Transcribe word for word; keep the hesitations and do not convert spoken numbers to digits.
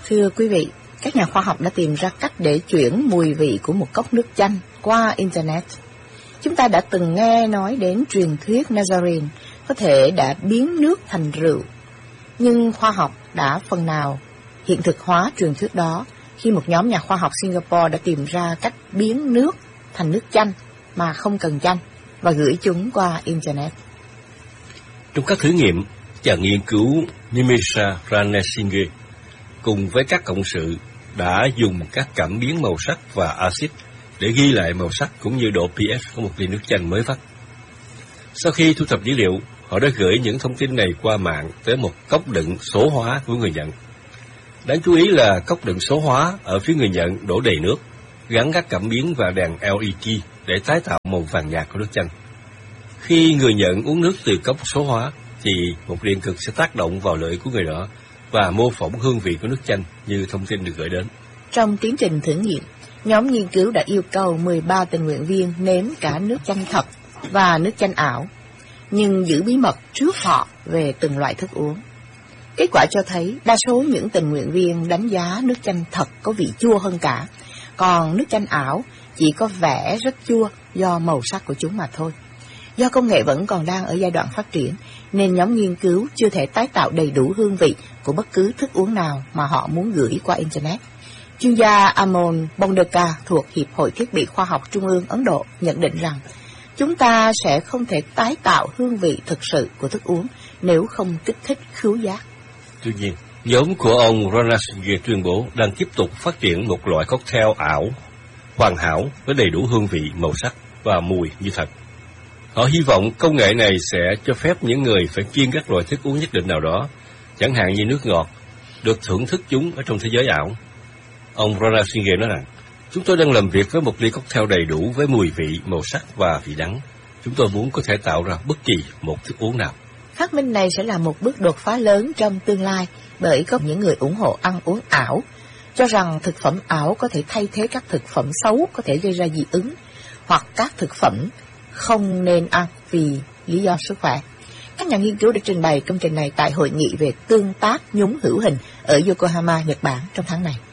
Thưa quý vị, các nhà khoa học đã tìm ra cách để chuyển mùi vị của một cốc nước chanh qua Internet. Chúng ta đã từng nghe nói đến truyền thuyết Nazarene có thể đã biến nước thành rượu. Nhưng khoa học đã phần nào hiện thực hóa truyền thuyết đó khi một nhóm nhà khoa học Singapore đã tìm ra cách biến nước thành nước chanh mà không cần chanh và gửi chúng qua Internet. Trong các thử nghiệm, nhà nghiên cứu Nimesha Ranasinghe cùng với các cộng sự đã dùng các cảm biến màu sắc và axit để ghi lại màu sắc cũng như độ pH của một ly nước chanh mới vắt. Sau khi thu thập dữ liệu, họ đã gửi những thông tin này qua mạng tới một cốc đựng số hóa của người nhận. Đáng chú ý là cốc đựng số hóa ở phía người nhận đổ đầy nước, gắn các cảm biến và đèn L E D để tái tạo màu vàng nhạt của nước chanh. Khi người nhận uống nước từ cốc số hóa, thì một điện cực sẽ tác động vào lưỡi của người đó và mô phỏng hương vị của nước chanh như thông tin được gửi đến. Trong tiến trình thử nghiệm, nhóm nghiên cứu đã yêu cầu mười ba tình nguyện viên nếm cả nước chanh thật và nước chanh ảo, nhưng giữ bí mật trước họ về từng loại thức uống. Kết quả cho thấy đa số những tình nguyện viên đánh giá nước chanh thật có vị chua hơn cả, còn nước chanh ảo chỉ có vẻ rất chua do màu sắc của chúng mà thôi. Do công nghệ vẫn còn đang ở giai đoạn phát triển, nên nhóm nghiên cứu chưa thể tái tạo đầy đủ hương vị của bất cứ thức uống nào mà họ muốn gửi qua Internet. Chuyên gia Amol Bondeka thuộc Hiệp hội Thiết bị Khoa học Trung ương Ấn Độ nhận định rằng chúng ta sẽ không thể tái tạo hương vị thực sự của thức uống nếu không kích thích khứu giác. Tuy nhiên, nhóm của ông Ranasinghe tuyên bố đang tiếp tục phát triển một loại cocktail ảo hoàn hảo với đầy đủ hương vị, màu sắc và mùi như thật. Họ hy vọng công nghệ này sẽ cho phép những người phải kiêng các loại thức uống nhất định nào đó, chẳng hạn như nước ngọt, được thưởng thức chúng ở trong thế giới ảo. Ông Ranasinghe nói rằng, chúng tôi đang làm việc với một ly cocktail đầy đủ với mùi vị, màu sắc và vị đắng. Chúng tôi muốn có thể tạo ra bất kỳ một thức uống nào. Phát minh này sẽ là một bước đột phá lớn trong tương lai, bởi có những người ủng hộ ăn uống ảo, cho rằng thực phẩm ảo có thể thay thế các thực phẩm xấu có thể gây ra dị ứng, hoặc các thực phẩm không nên ăn vì lý do sức khỏe. Các nhà nghiên cứu đã trình bày công trình này tại hội nghị về tương tác nhúng hữu hình ở Yokohama, Nhật Bản trong tháng này.